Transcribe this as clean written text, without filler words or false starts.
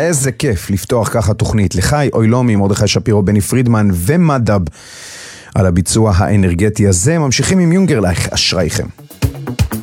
איזה כיף לפתוח ככה תוכנית. לחי אוילומי, מרדכי שפירו, בני פרידמן ומדב על הביצוע האנרגטי הזה. ממשיכים עם יונגרלייך, אשרייכם.